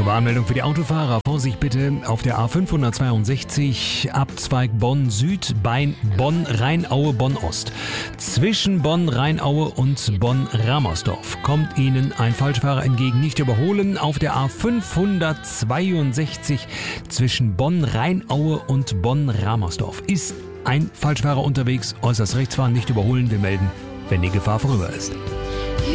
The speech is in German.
Achtung, Warnmeldung für die Autofahrer. Vorsicht bitte auf der A562 Abzweig Bonn Süd bei Bonn-Rheinaue, Bonn-Ost. Zwischen Bonn-Rheinaue und Bonn-Ramersdorf kommt Ihnen ein Falschfahrer entgegen. Nicht überholen. Auf der A562 zwischen Bonn-Rheinaue und Bonn-Ramersdorf ist ein Falschfahrer unterwegs. Äußerst rechts fahren, nicht überholen. Wir melden, wenn die Gefahr vorüber ist.